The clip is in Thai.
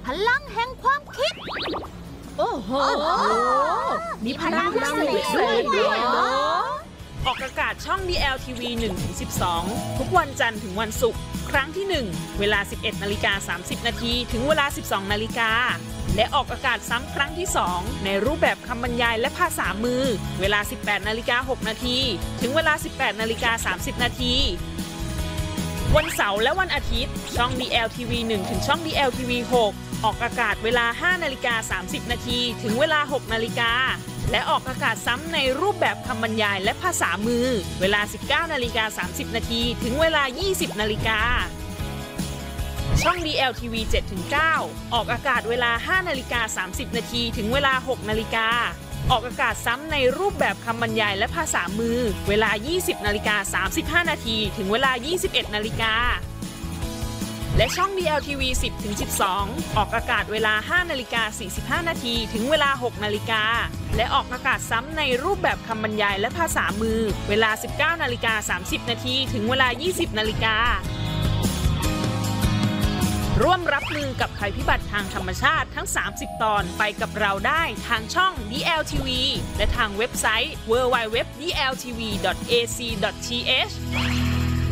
พลังแห่งความคิดโอ้โหมีพลังพิเศษด้วยเหรอออกอากาศช่อง DLTV 1-12 ทุกวันจันทร์ถึงวันศุกร์ครั้งที่ 1 เวลา 11:30 นาทีถึงเวลา 12 นาฬิกาและออกอากาศซ้ำครั้งที่ 2 ในรูปแบบคำบรรยายและภาษามือเวลา 18:06 นาทีถึงเวลา 18:30 นาทีวันเสาร์และวันอาทิตย์ช่อง DLTV 1 ถึงช่อง DLTV 6 ออกอากาศเวลา 5:30 นาทีถึงเวลา 6 นาฬิกาและออกอากาศซ้ำในรูปแบบคำบรรยายและภาษามือเวลา 19:30 นาทีถึงเวลา 20 นาฬิกาช่อง DLTV 7-9 ออกอากาศเวลา 5:30 นาทีถึงเวลา 6 นาฬิกาออกอากาศซ้ำในรูปแบบคำบรรยายและภาษามือเวลา 20:35 นาทีถึงเวลา 21 นาฬิกาและช่อง DLTV 10-12 ออกอากาศเวลา 5:45 นาทีถึงเวลา 6 นาฬิกาและออกอากาศซ้ำในรูปแบบคำบรรยายและภาษามือเวลา 19:30 นาทีถึงเวลา 20 นาฬิการ่วมรับมือกับภัยพิบัติทางธรรมชาติทั้ง 30 ตอนไปกับเราได้ทางช่อง DLTV และทางเว็บไซต์ www.dltv.ac.th